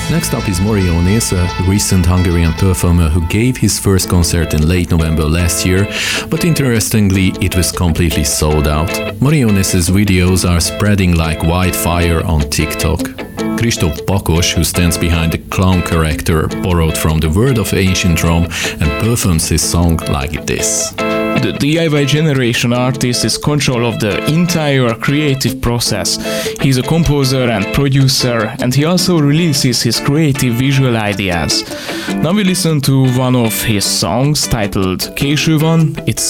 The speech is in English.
Next up is Moriones, a recent Hungarian performer who gave his first concert in late November last year, but interestingly it was completely sold out. Moriones' videos are spreading like wildfire on TikTok. Kristóf Pakos, who stands behind the clown character, borrowed from the word of ancient Rome and performs his song like this. The DIY Generation artist is control of the entire creative process. He's a composer and producer, and he also releases his creative visual ideas. Now we listen to one of his songs titled Késő van. It's